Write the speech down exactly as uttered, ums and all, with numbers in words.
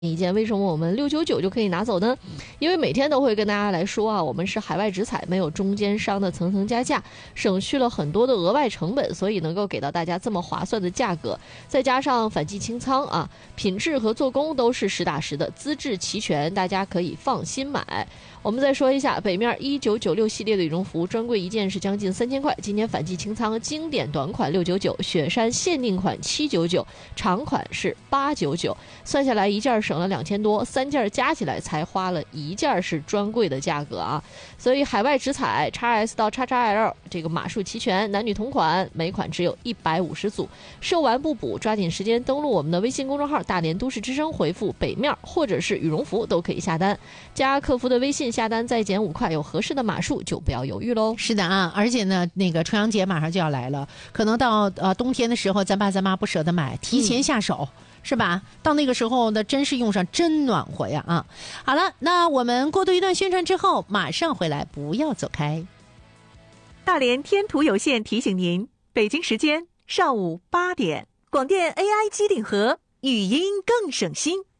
一件，为什么我们六九九就可以拿走呢？因为每天都会跟大家来说啊，我们是海外直采，没有中间商的层层加价，省去了很多的额外成本，所以能够给到大家这么划算的价格。再加上反季清仓啊，品质和做工都是实打实的，资质齐全，大家可以放心买。我们再说一下北面一九九六系列的羽绒服，专柜一件是将近三千块，今年反季清仓，经典短款六九九，雪山限定款七九九，长款是八九九，算下来一件省了两千多，三件加起来才花了一件是专柜的价格啊。所以海外直采 X S 到 X X L 这个码数齐全，男女同款，每款只有一百五十组，售完不补，抓紧时间登录我们的微信公众号大连都市之声，回复北面或者是羽绒服都可以下单，加客服的微信下单再减五块，有合适的码数就不要犹豫喽。 是的啊，而且呢，那个重阳节马上就要来了，可能到呃冬天的时候，咱爸咱妈不舍得买，提前下手。嗯是吧？到那个时候呢，真是用上真暖和呀啊！好了，那我们过渡一段宣传之后，马上回来，不要走开。 大连天图有线提醒您，北京时间上午八点，广电 A I 机顶盒，语音更省心。